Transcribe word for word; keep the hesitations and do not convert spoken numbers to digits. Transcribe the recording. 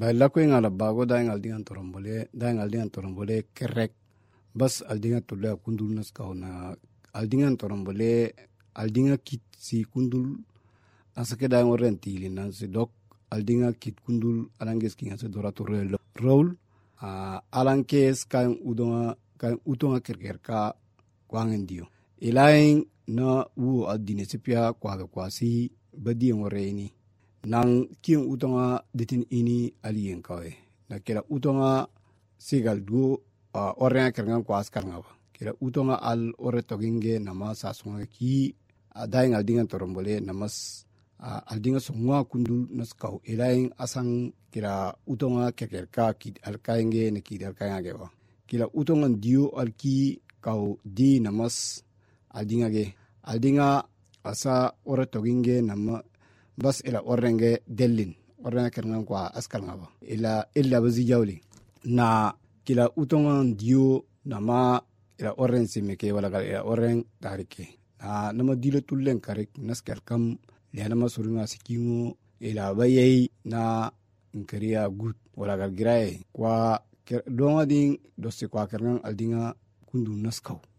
la ko ngala bago da ngal dingan torombole da ngal dingan torombole kerek bas aldinga tulla kundul nas kauna aldingan torombole aldinga kit si kundul asake da ngoren tili nan si dok aldinga kit kundul alanges kinga se dora torre roll a alankes kan udonga kan utonga kerker ka kwangen dio ilain na wu adine sepia kwa kwa si badi ngoreni nang kin utonga ditin ini alien kawe na kira utonga sigal du uh, orren kergan kwa askar ngawa kira utonga al ore toginge nama sasunga ki adai ngal dingan torombole namas uh, al dinga sungwa kundul naskau ilain asang kira utonga kekerka kid alkaenge ne kid alkaenge wa kila utonga dio alki kau di namas aldinga ge aldinga asa ore toginge nama bas ila orenge delin orenge kernan kwa askal ngaba ila illa bazi jawli na kila utonga dio nama ila oren simeke wala gal ila oren tarike na nama dilo tullen karek naskal kam le nama surunga sikingo ila bayei na nkariya gut wala gal girae kwa donga ding dosi kwa kernan aldinga kundu naskau